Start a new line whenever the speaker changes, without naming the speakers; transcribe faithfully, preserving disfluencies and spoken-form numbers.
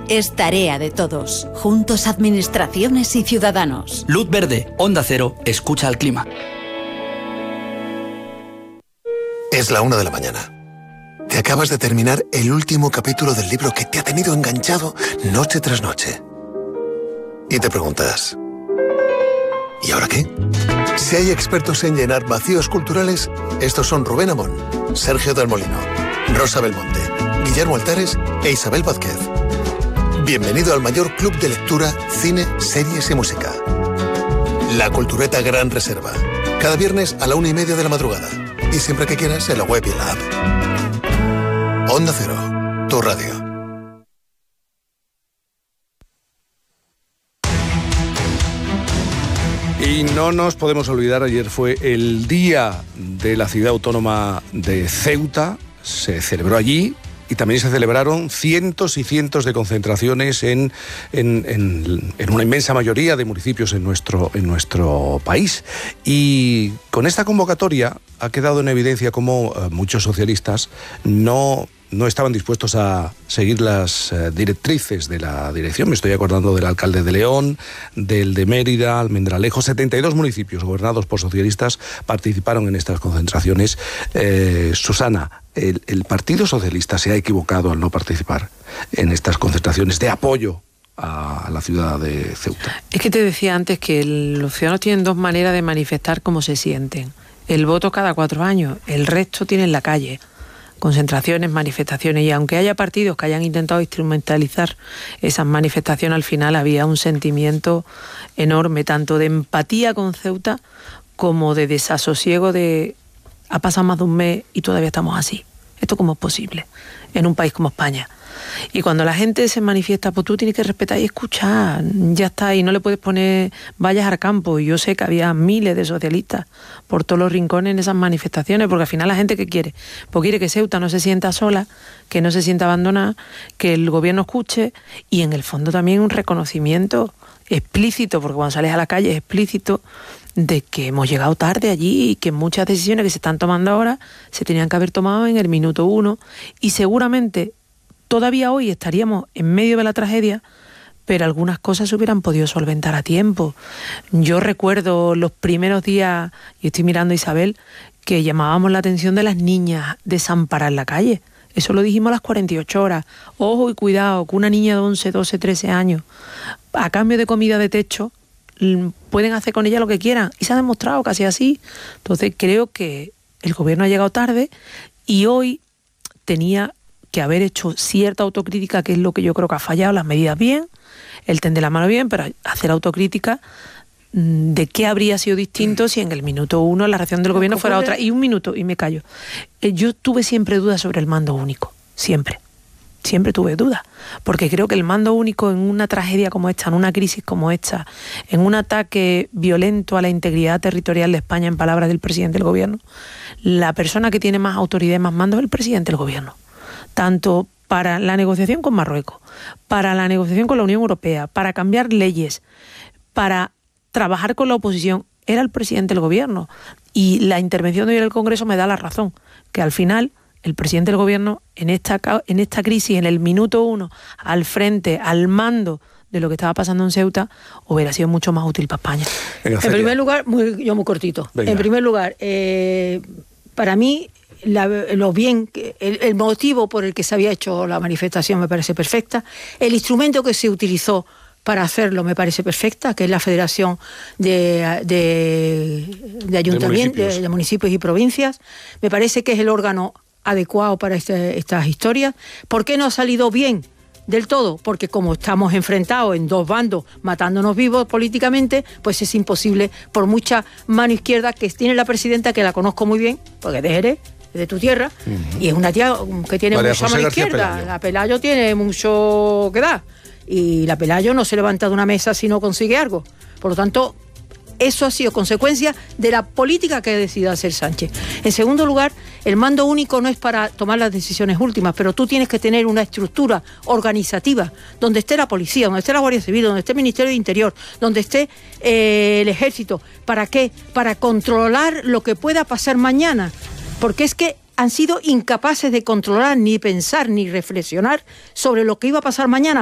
es tarea de todos. Juntos, administraciones y ciudadanos.
Luz verde, Onda Cero, escucha al clima.
Es la una de la mañana. Te acabas de terminar el último capítulo del libro que te ha tenido enganchado noche tras noche. Y te preguntas, ¿y ahora qué? Si hay expertos en llenar vacíos culturales, estos son Rubén Amón, Sergio del Molino, Rosa Belmonte, Guillermo Altares e Isabel Vázquez. Bienvenido al mayor club de lectura, cine, series y música. La Cultureta Gran Reserva. Cada viernes a la una y media de la madrugada. Y siempre que quieras en la web y en la app. Onda Cero, tu radio.
Y no nos podemos olvidar, ayer fue el Día de la Ciudad Autónoma de Ceuta, se celebró allí y también se celebraron cientos y cientos de concentraciones en, en, en, en una inmensa mayoría de municipios en nuestro, en nuestro país. Y con esta convocatoria ha quedado en evidencia cómo uh, muchos socialistas no... no estaban dispuestos a seguir las eh, directrices de la dirección. Me estoy acordando del alcalde de León, del de Mérida, Almendralejo. setenta y dos municipios gobernados por socialistas participaron en estas concentraciones. Eh, Susana, el, el Partido Socialista se ha equivocado al no participar en estas concentraciones de apoyo a la ciudad de Ceuta.
Es que te decía antes que el, los ciudadanos tienen dos maneras de manifestar cómo se sienten. El voto cada cuatro años, el resto tiene en la calle. Concentraciones, manifestaciones, y aunque haya partidos que hayan intentado instrumentalizar esas manifestaciones, al final había un sentimiento enorme, tanto de empatía con Ceuta como de desasosiego de ha pasado más de un mes y todavía estamos así. ¿Esto cómo es posible en un país como España? Y cuando la gente se manifiesta, pues tú tienes que respetar y escuchar, ya está, y no le puedes poner vallas al campo. Y yo sé que había miles de socialistas por todos los rincones en esas manifestaciones, porque al final la gente, ¿qué quiere? Pues quiere que Ceuta no se sienta sola, que no se sienta abandonada, que el gobierno escuche, y en el fondo también un reconocimiento explícito, porque cuando sales a la calle es explícito, de que hemos llegado tarde allí y que muchas decisiones que se están tomando ahora se tenían que haber tomado en el minuto uno, y seguramente todavía hoy estaríamos en medio de la tragedia, pero algunas cosas se hubieran podido solventar a tiempo. Yo recuerdo los primeros días, y estoy mirando a Isabel, que llamábamos la atención de las niñas desamparadas en la calle. Eso lo dijimos a las cuarenta y ocho horas. Ojo y cuidado, que una niña de once, doce, trece años, a cambio de comida de techo, pueden hacer con ella lo que quieran. Y se ha demostrado casi así. Entonces creo que el gobierno ha llegado tarde y hoy tenía que haber hecho cierta autocrítica, que es lo que yo creo que ha fallado, las medidas bien, el tender la mano bien, pero hacer autocrítica de qué habría sido distinto si en el minuto uno la reacción del gobierno fuera otra. Y un minuto, y me callo. Yo tuve siempre dudas sobre el mando único, siempre. Siempre tuve dudas, porque creo que el mando único en una tragedia como esta, en una crisis como esta, en un ataque violento a la integridad territorial de España, en palabras del presidente del gobierno, la persona que tiene más autoridad y más mando es el presidente del gobierno. Tanto para la negociación con Marruecos, para la negociación con la Unión Europea, para cambiar leyes, para trabajar con la oposición, era el presidente del gobierno. Y la intervención de hoy en el Congreso me da la razón, que al final el presidente del gobierno en esta, en esta crisis, en el minuto uno, al frente, al mando de lo que estaba pasando en Ceuta, hubiera sido mucho más útil para España.
En primer lugar, muy, yo muy cortito. Venga. En primer lugar, eh, para mí, La, lo bien, el, el motivo por el que se había hecho la manifestación me parece perfecta, el instrumento que se utilizó para hacerlo me parece perfecta, que es la Federación de, de, de Ayuntamientos, de municipios. De, de municipios y provincias, me parece que es el órgano adecuado para este, estas historias. ¿Por qué no ha salido bien del todo? Porque como estamos enfrentados en dos bandos, matándonos vivos políticamente, pues es imposible, por mucha mano izquierda que tiene la presidenta, que la conozco muy bien, porque es de Jerez, de tu tierra, uh-huh. Y es una tía que tiene María mucha José mano García izquierda. Pelayo. La Pelayo tiene mucho que dar. Y la Pelayo no se levanta de una mesa si no consigue algo. Por lo tanto, eso ha sido consecuencia de la política que ha decidido hacer Sánchez. En segundo lugar, el mando único no es para tomar las decisiones últimas, pero tú tienes que tener una estructura organizativa donde esté la policía, donde esté la Guardia Civil, donde esté el Ministerio de Interior, donde esté eh, el Ejército. ¿Para qué? Para controlar lo que pueda pasar mañana. Porque es que han sido incapaces de controlar, ni pensar, ni reflexionar sobre lo que iba a pasar mañana.